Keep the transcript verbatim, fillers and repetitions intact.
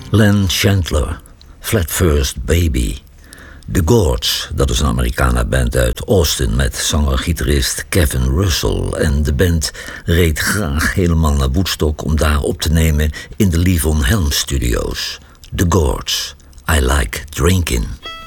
Len Chandler, Flat First Baby. The Gorge, dat is een Americana-band uit Austin met zanger-gitarist Kevin Russell. En de band reed graag helemaal naar Woodstock om daar op te nemen in de Levon Helm Studios. The Gorge, I Like Drinking.